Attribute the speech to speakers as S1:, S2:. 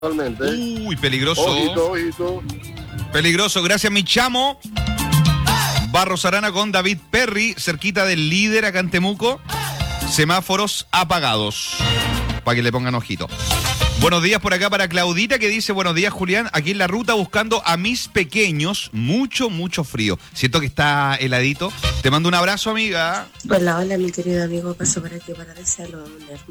S1: Totalmente.
S2: Uy, peligroso.
S1: Ojito.
S2: Peligroso, gracias mi chamo. Barros Arana con David Perry, cerquita del Líder acá en Temuco. Semáforos apagados, para que le pongan ojito. Buenos días por acá para Claudita, que dice: buenos días, Julián, aquí en la ruta buscando a mis pequeños. Mucho frío. Siento que está heladito. Te mando un abrazo, amiga.
S3: Hola, mi querido amigo. Paso por aquí para desearlo a un hermano.